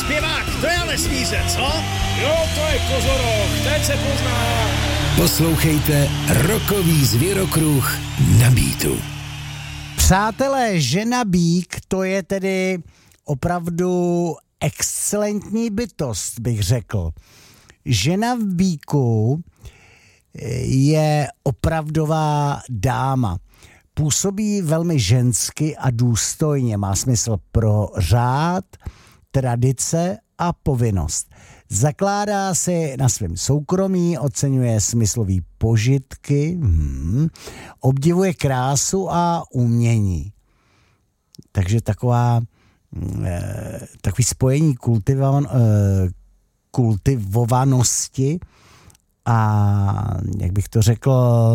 zpěvák, to je ale svířec, co? Jo, to je kozoroch, teď se pozná. Poslouchejte Rockový zvěrokruh na Beatu. Přátelé, žena býk, to je tedy opravdu excelentní bytost, bych řekl. Žena v býku je opravdová dáma. Působí velmi žensky a důstojně. Má smysl pro řád, tradice a povinnost. Zakládá si na svém soukromí, oceňuje smyslový požitky, obdivuje krásu a umění. Takže takový spojení kultivovanosti a, jak bych to řekl,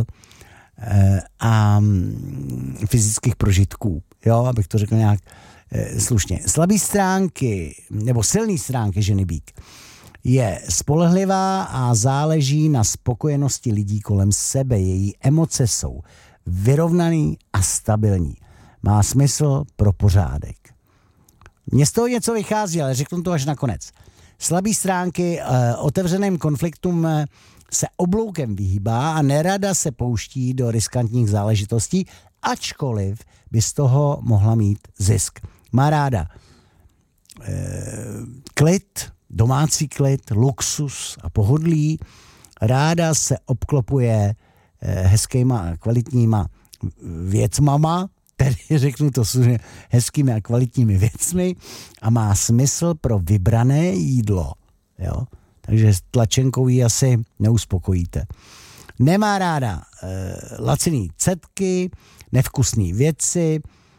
a fyzických prožitků, jo, abych to řekl nějak slušně. Slabý stránky, nebo silný stránky ženy býk je spolehlivá a záleží na spokojenosti lidí kolem sebe. Její emoce jsou vyrovnaný a stabilní. Má smysl pro pořádek. Mně z toho něco vychází, ale řeknu to až nakonec. Slabý stránky otevřeným konfliktům se obloukem vyhýbá a nerada se pouští do riskantních záležitostí, ačkoliv by z toho mohla mít zisk. Má ráda klid, domácí klid, luxus a pohodlí. Ráda se obklopuje hezkýma a kvalitníma věcmama, tedy řeknu to hezkými a kvalitními věcmi a má smysl pro vybrané jídlo. Jo? Takže s tlačenkou ji asi neuspokojíte. Nemá ráda laciný cetky, nevkusný věci,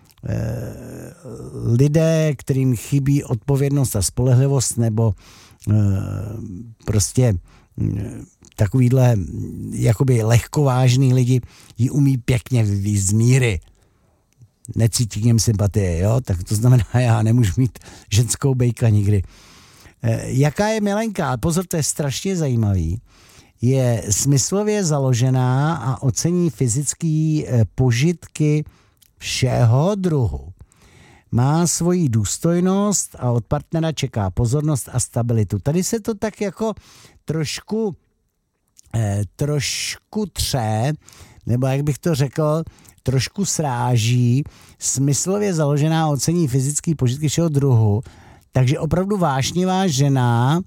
lidé, kterým chybí odpovědnost a spolehlivost, nebo prostě takovýhle jakoby lehkovážný lidi ji umí pěkně vyvízt z míry. Necítí k něm sympatie, jo? Tak to znamená, já nemůžu mít ženskou bejka nikdy. Jaká je milenka? Pozor, to je strašně zajímavý. Je smyslově založená a ocení fyzický požitky všeho druhu. Má svoji důstojnost a od partnera čeká pozornost a stabilitu. Tady se to tak jako trošku tře, nebo jak bych to řekl, trošku sráží. Smyslově založená ocení fyzický požitky všeho druhu. Takže opravdu vášnivá žena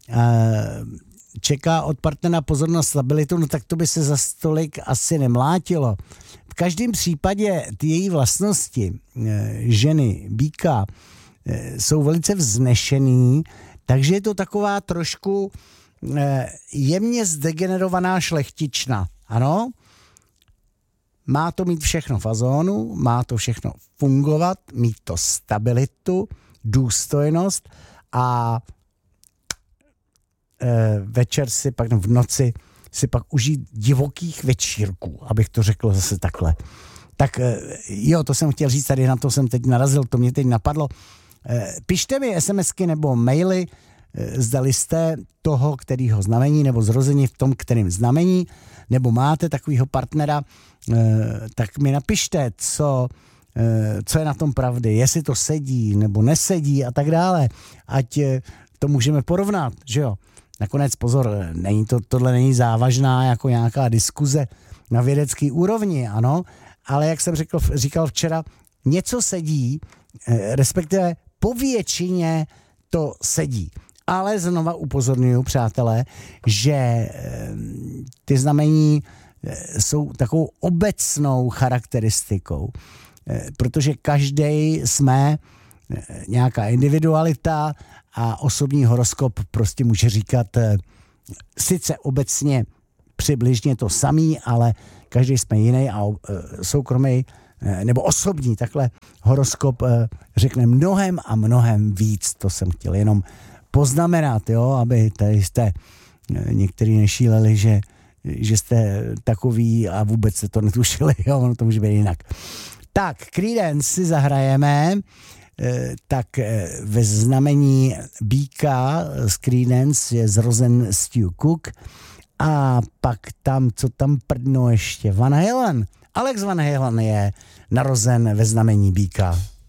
čeká od partnera pozornost, stabilitu, no tak to by se za stolik asi nemlátilo. V každém případě ty její vlastnosti ženy býka jsou velice vznešený, takže je to taková trošku jemně zdegenerovaná šlechtična. Ano? Má to mít všechno fazónu, má to všechno fungovat, mít to stabilitu, důstojnost a večer si pak, v noci si pak užít divokých večírků, abych to řekl zase takhle. Tak jo, to jsem chtěl říct, tady na to jsem teď narazil, to mě teď napadlo. Pište mi SMSky nebo maily, zdali jste toho, kterýho znamení, nebo zrození v tom, kterým znamení, nebo máte takovýho partnera, tak mi napište, co je na tom pravdy, jestli to sedí nebo nesedí a tak dále, ať to můžeme porovnat, že jo. Nakonec pozor, tohle není závažná jako nějaká diskuze na vědecký úrovni, ano, ale jak jsem říkal včera, něco sedí, respektive po většině to sedí. Ale znova upozorňuji, přátelé, že ty znamení jsou takovou obecnou charakteristikou, protože každý jsme nějaká individualita a osobní horoskop prostě může říkat sice obecně přibližně to samý, ale každý jsme jiný a soukromý nebo osobní takhle horoskop řekne mnohem a mnohem víc. To jsem chtěl jenom poznamenat, jo, aby tady jste někteří nešíleli, že jste takový a vůbec jste to netušili, jo, ono to může být jinak. Tak, Creedence si zahrajeme, tak ve znamení býka z Creedence je zrozen Stu Cook a pak tam, co tam prdnou ještě, Van Halen. Alex Van Halen je narozen ve znamení býka.